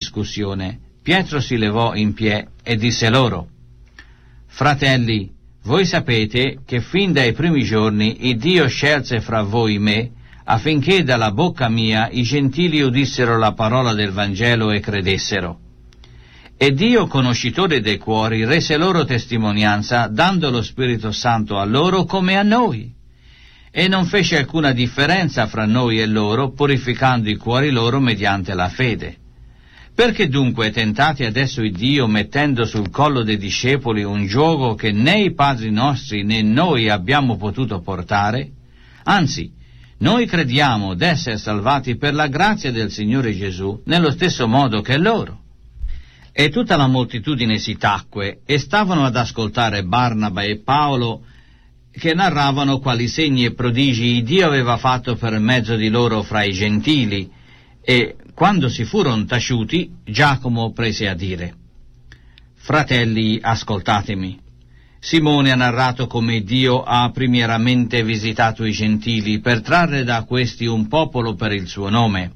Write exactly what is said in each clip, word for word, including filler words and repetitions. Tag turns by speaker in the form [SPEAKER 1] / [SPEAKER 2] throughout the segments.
[SPEAKER 1] discussione, Pietro si levò in piedi e disse loro: «Fratelli, voi sapete che fin dai primi giorni il Dio scelse fra voi me, affinché dalla bocca mia i gentili udissero la parola del Vangelo e credessero. E Dio, conoscitore dei cuori, rese loro testimonianza, dando lo Spirito Santo a loro come a noi. E non fece alcuna differenza fra noi e loro, purificando i cuori loro mediante la fede. Perché dunque tentate adesso il Dio, mettendo sul collo dei discepoli un giogo che né i padri nostri né noi abbiamo potuto portare? Anzi, noi crediamo d'essere salvati per la grazia del Signore Gesù, nello stesso modo che loro». E tutta la moltitudine si tacque, e stavano ad ascoltare Barnaba e Paolo, che narravano quali segni e prodigi Dio aveva fatto per mezzo di loro fra i gentili. E quando si furono taciuti, Giacomo prese a dire: «Fratelli, ascoltatemi. Simone ha narrato come Dio ha primieramente visitato i gentili per trarre da questi un popolo per il suo nome.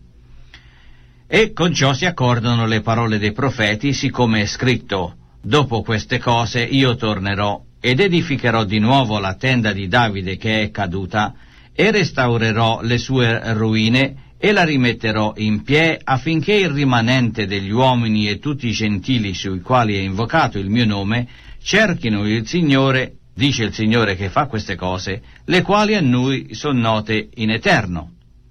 [SPEAKER 1] E con ciò si accordano le parole dei profeti, siccome è scritto: dopo queste cose io tornerò ed edificherò di nuovo la tenda di Davide che è caduta, e restaurerò le sue ruine e la rimetterò in piedi, affinché il rimanente degli uomini e tutti i gentili sui quali è invocato il mio nome cerchino il Signore, dice il Signore che fa queste cose, le quali a noi sono note in eterno.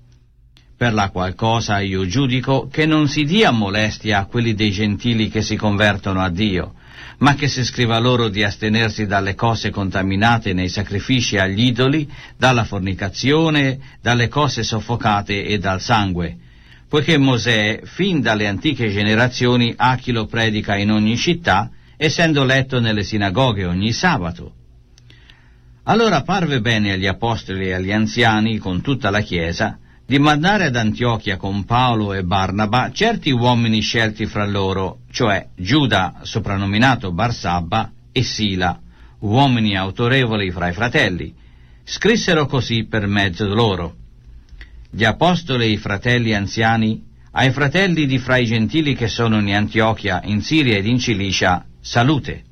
[SPEAKER 1] Per la qual cosa io giudico che non si dia molestia a quelli dei gentili che si convertono a Dio, ma che si scriva loro di astenersi dalle cose contaminate nei sacrifici agli idoli, dalla fornicazione, dalle cose soffocate e dal sangue, poiché Mosè, fin dalle antiche generazioni, ha chi lo predica in ogni città, essendo letto nelle sinagoghe ogni sabato. Allora parve bene agli apostoli e agli anziani, con tutta la Chiesa, di mandare ad Antiochia con Paolo e Barnaba certi uomini scelti fra loro, cioè Giuda, soprannominato Barsabba, e Sila, uomini autorevoli fra i fratelli. Scrissero così per mezzo loro: «Gli apostoli e i fratelli anziani, ai fratelli di fra i gentili che sono in Antiochia, in Siria ed in Cilicia, salute.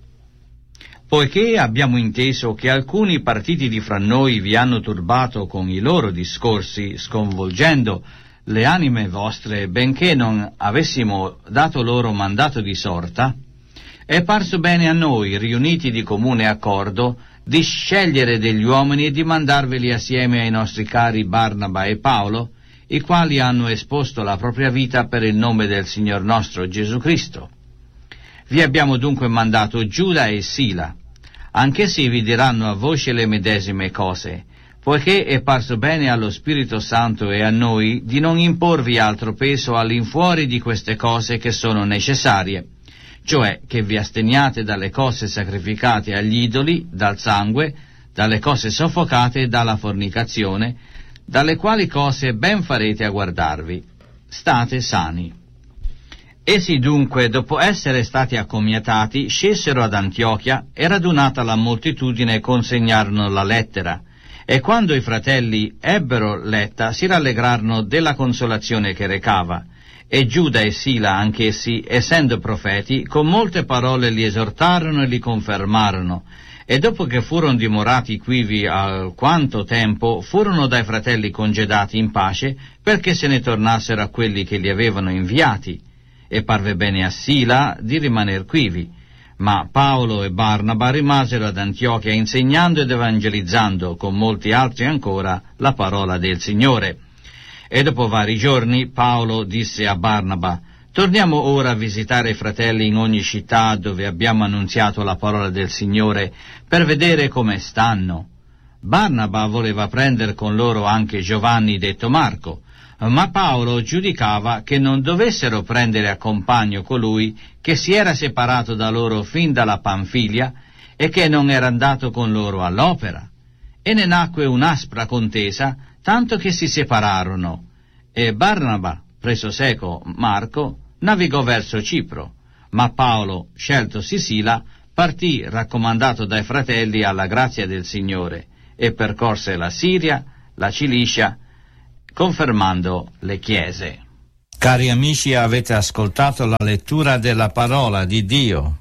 [SPEAKER 1] Poiché abbiamo inteso che alcuni partiti di fra noi vi hanno turbato con i loro discorsi, sconvolgendo le anime vostre, benché non avessimo dato loro mandato di sorta, è parso bene a noi, riuniti di comune accordo, di scegliere degli uomini e di mandarveli assieme ai nostri cari Barnaba e Paolo, i quali hanno esposto la propria vita per il nome del Signor nostro Gesù Cristo. Vi abbiamo dunque mandato Giuda e Sila, anch'essi vi diranno a voce le medesime cose, poiché è parso bene allo Spirito Santo e a noi di non imporvi altro peso all'infuori di queste cose che sono necessarie, cioè che vi asteniate dalle cose sacrificate agli idoli, dal sangue, dalle cose soffocate e dalla fornicazione, dalle quali cose ben farete a guardarvi. State sani». Essi dunque, dopo essere stati accomiatati, scesero ad Antiochia e radunata la moltitudine consegnarono la lettera, e quando i fratelli ebbero letta si rallegrarono della consolazione che recava, e Giuda e Sila anch'essi, essendo profeti, con molte parole li esortarono e li confermarono, e dopo che furono dimorati quivi alquanto tempo, furono dai fratelli congedati in pace, perché se ne tornassero a quelli che li avevano inviati. E parve bene a Sila di rimaner quivi, ma Paolo e Barnaba rimasero ad Antiochia insegnando ed evangelizzando, con molti altri ancora, la parola del Signore. E dopo vari giorni Paolo disse a Barnaba: «Torniamo ora a visitare i fratelli in ogni città dove abbiamo annunziato la parola del Signore, per vedere come stanno». Barnaba voleva prendere con loro anche Giovanni detto Marco, ma Paolo giudicava che non dovessero prendere a compagno colui che si era separato da loro fin dalla Panfilia e che non era andato con loro all'opera. E ne nacque un'aspra contesa, tanto che si separarono, e Barnaba, preso seco Marco, navigò verso Cipro, ma Paolo, sceltosi Sila, partì raccomandato dai fratelli alla grazia del Signore, e percorse la Siria, la Cilicia, confermando le chiese. Cari amici, avete ascoltato la lettura della parola di Dio.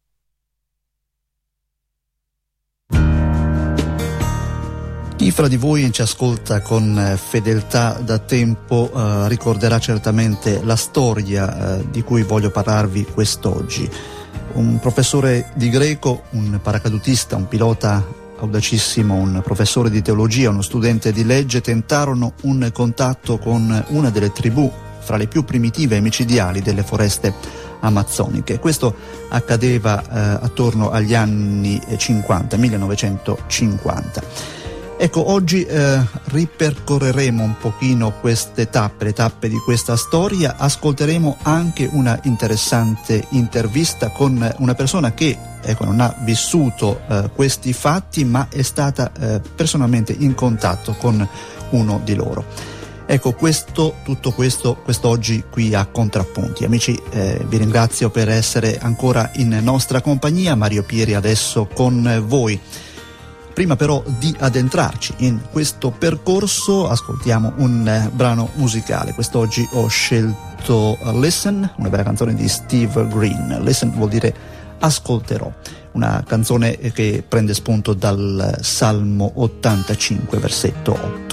[SPEAKER 2] Chi fra di voi ci ascolta con fedeltà da tempo eh, ricorderà certamente la storia eh, di cui voglio parlarvi quest'oggi. Un professore di greco, un paracadutista, un pilota audacissimo, un professore di teologia, uno studente di legge tentarono un contatto con una delle tribù fra le più primitive e micidiali delle foreste amazzoniche. Questo accadeva eh, attorno agli anni cinquanta, millenovecentocinquanta. Ecco, oggi eh, ripercorreremo un pochino queste tappe, le tappe di questa storia. Ascolteremo anche una interessante intervista con una persona che ecco, non ha vissuto eh, questi fatti, ma è stata eh, personalmente in contatto con uno di loro. Ecco, questo, tutto questo quest'oggi qui a Contrappunti. Amici, eh, vi ringrazio per essere ancora in nostra compagnia. Mario Pieri adesso con voi. Prima però di addentrarci in questo percorso, ascoltiamo un eh, brano musicale. Quest'oggi ho scelto uh, Listen, una bella canzone di Steve Green. Listen vuol dire ascolterò, una canzone che prende spunto dal Salmo ottantacinque, versetto otto.